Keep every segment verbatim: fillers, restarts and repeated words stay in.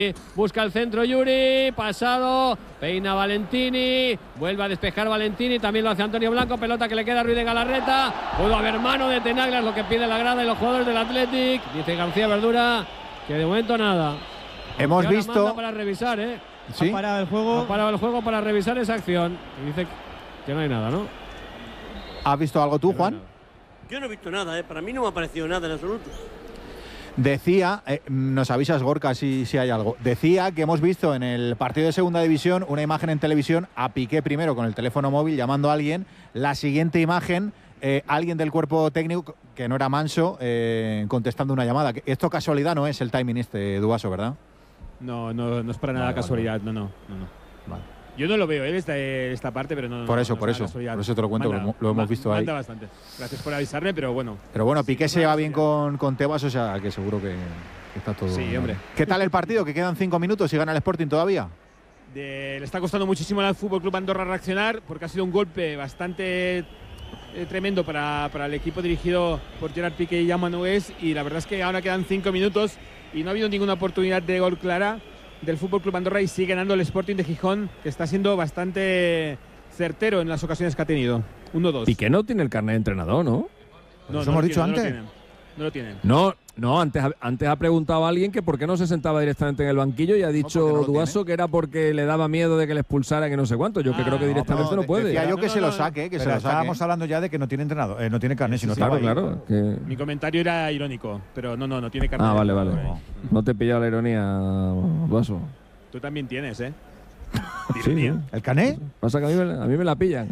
Busca el centro Yuri, pasado, peina Valentini, vuelve a despejar Valentini, también lo hace Antonio Blanco, pelota que le queda a Ruiz de Galarreta, pudo haber mano de Tenaglia, es lo que pide la grada y los jugadores del Athletic, dice García Verdura, que de momento nada. Hemos visto… para revisar, ¿eh? ¿Sí? Ha parado el juego. Ha parado el juego para revisar esa acción, y dice que no hay nada, ¿no? ¿Has visto algo tú, Juan? Yo no he visto nada, ¿eh? Para mí no me ha parecido nada en absoluto. Decía, eh, nos avisas Gorka si, si hay algo, decía que hemos visto en el partido de segunda división una imagen en televisión a Piqué primero con el teléfono móvil llamando a alguien, la siguiente imagen, eh, alguien del cuerpo técnico que no era Manso eh, contestando una llamada. Esto casualidad no es el timing este, Duaso, ¿verdad? No, no, no es para nada vale, casualidad, vale. no, no, no. no. Vale. Yo no lo veo, ¿eh? esta, esta parte, pero no. Por eso, no, no por eso. Por eso te lo cuento, manda, lo, lo hemos visto manda ahí. Bastante. Gracias por avisarme, pero bueno. Pero bueno, Piqué sí, se lleva bien con, con Tebas, o sea que seguro que está todo. Sí, hombre. ¿Qué tal el partido? Que quedan cinco minutos y gana el Sporting todavía. De, le está costando muchísimo al Fútbol Club Andorra reaccionar porque ha sido un golpe bastante eh, tremendo para, para el equipo dirigido por Gerard Piqué y Jaume Nogués. Y la verdad es que ahora quedan cinco minutos y no ha habido ninguna oportunidad de gol clara del Fútbol Club Andorra y sigue ganando el Sporting de Gijón, que está siendo bastante certero en las ocasiones que ha tenido. uno dos. Piqué no tiene el carnet de entrenador, ¿no? No, ¿Eso no hemos dicho tiene, antes? No lo tienen. No, no, antes, antes ha preguntado a alguien que por qué no se sentaba directamente en el banquillo y ha dicho no, no Duaso que era porque le daba miedo de que le expulsaran y no sé cuánto. Yo ah, que creo que directamente no, no puede. Decía yo que no, se no, lo no, saque, que pero se lo estábamos saque. hablando ya de que no tiene entrenador, eh, no tiene carnet, sí, sino sí, claro, ahí. claro. Que… Mi comentario era irónico, pero no, no, no tiene carnet. Ah, vale, vale. No, no te he pillado la ironía, Duaso. Tú también tienes, ¿eh? Sí, sí. ¿El cané? Pasa que a mí me, a mí me la pillan.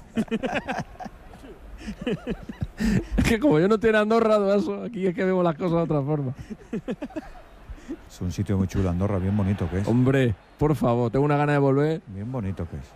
Es que como yo no tengo Andorra, Duaso, aquí es que vemos las cosas de otra forma. Es un sitio muy chulo, Andorra, bien bonito que es. Hombre, por favor, tengo una gana de volver. Bien bonito que es.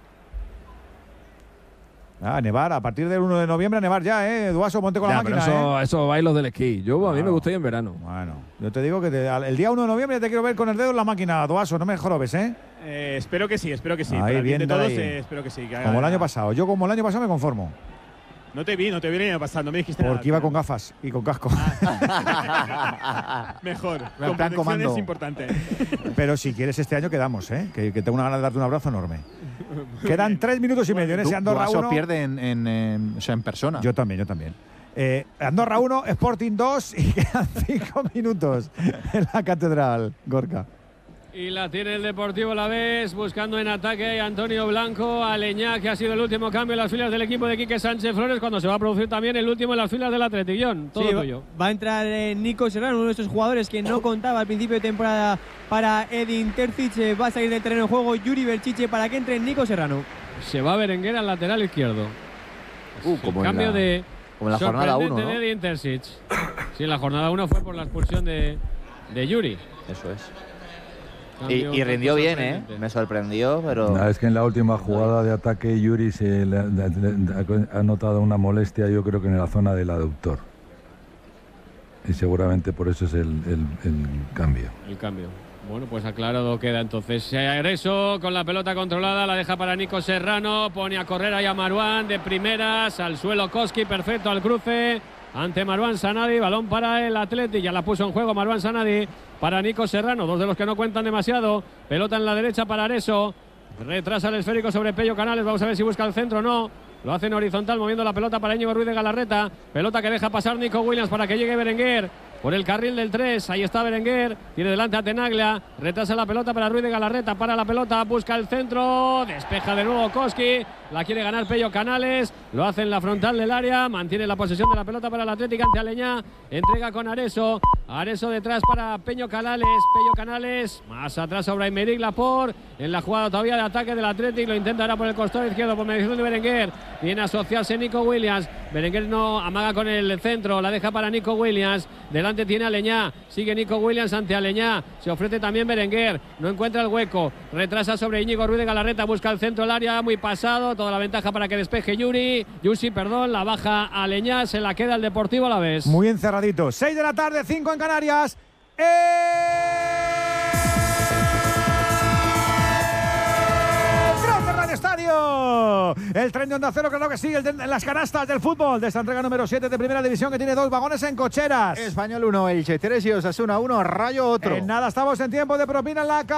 Ah, nevar, a partir del uno de noviembre a nevar ya, ¿eh? Duaso, ponte con ya, la máquina, eso, ¿eh? Eso bailos del esquí. Yo, a mí claro. me gusta ir en verano. Bueno, yo te digo que te, el día uno de noviembre te quiero ver con el dedo en la máquina, Duaso, no me jorobes, ¿eh? eh espero que sí, espero que sí. Ahí, Para el bien de todos, ahí. eh, espero que sí. Que como el año pasado. Yo como el año pasado me conformo. No te vi, no te vi el año pasado, no me dijiste Porque nada. Porque iba con gafas y con casco. Ah. Mejor, con protección es importante. Pero si quieres este año quedamos, ¿eh? Que, que tengo una gana de darte un abrazo enorme. Quedan tres minutos y medio en ese Andorra uno. pierde en, en, en, o sea, en persona. Yo también, yo también. Eh, Andorra uno, Sporting dos y quedan cinco minutos en la Catedral, Gorka. Y la tiene el Deportivo Alavés, buscando en ataque a Antonio Blanco, a Leñá, que ha sido el último cambio en las filas del equipo de Quique Sánchez Flores, cuando se va a producir también el último en las filas del Atletillón. Todo sí, tuyo. Va a entrar eh, Nico Serrano, uno de esos jugadores que no contaba al principio de temporada para Edin Terzic. Eh, va a salir del terreno de juego Yuri Berchiche para que entre Nico Serrano. Se va Berenguer al lateral izquierdo. Uh, como cambio en la, de como en la jornada uno, ¿no? de Edin Terzic. Sí, en la jornada uno fue por la expulsión de, de Yuri. Eso es. Y, y rindió bien, ¿eh? Me sorprendió, pero… No, es que en la última jugada de ataque Yuri se le, le, le, ha notado una molestia, yo creo que en la zona del aductor. Y seguramente por eso es el, el, el cambio. El cambio. Bueno, pues aclarado queda entonces. Agreso con la pelota controlada, la deja para Nico Serrano, pone a correr ahí a Marouane de primeras, al suelo Koski, perfecto al cruce. Ante Marouane Sanadi, balón para el Athletic, ya la puso en juego Marouane Sanadi para Nico Serrano, dos de los que no cuentan demasiado, pelota en la derecha para Areso, retrasa el esférico sobre Pello Canales, vamos a ver si busca el centro o no, lo hace en horizontal moviendo la pelota para Íñigo Ruiz de Galarreta, pelota que deja pasar Nico Williams para que llegue Berenguer, por el carril del tres, ahí está Berenguer, tiene delante a Tenaglia, retrasa la pelota para Ruiz de Galarreta, para la pelota, busca el centro, despeja de nuevo Koski, la quiere ganar Pello Canales, lo hace en la frontal del área, mantiene la posesión de la pelota para el Atlético ante Aleñá, entrega con Areso, Areso detrás para Peño Canales, Pello Canales, más atrás sobre Aymeric Laporte, en la jugada todavía de ataque del Atlético, lo intenta ahora por el costado izquierdo por mediación de Berenguer, viene a asociarse Nico Williams, Berenguer no amaga con el centro, la deja para Nico Williams, delante tiene Aleñá, sigue Nico Williams ante Aleñá, se ofrece también Berenguer, no encuentra el hueco, retrasa sobre Íñigo Ruiz de Galarreta, busca el centro del área, muy pasado, toda la ventaja para que despeje Yuri, Yusi, perdón, la baja Aleñá, se la queda el Deportivo Alavés. Muy encerradito, seis de la tarde, cinco en Canarias. ¡Eh! Estadio, el tren de Onda Cero, creo que sí, el de, las canastas del fútbol de esta entrega número siete de Primera División, que tiene dos vagones en cocheras. Español uno, Elche tres y Osasuna uno, Rayo otro. En nada estamos en tiempo de propina en la